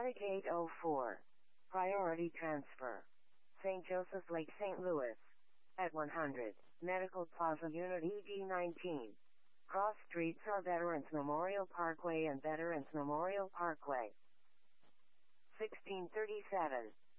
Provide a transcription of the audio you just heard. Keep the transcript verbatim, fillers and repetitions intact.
Attic eight oh four. Priority transfer. Saint Joseph Lake, Saint Louis. At one hundred. Medical Plaza Unit E D nineteen. Cross streets are Veterans Memorial Parkway and Veterans Memorial Parkway. sixteen thirty-seven.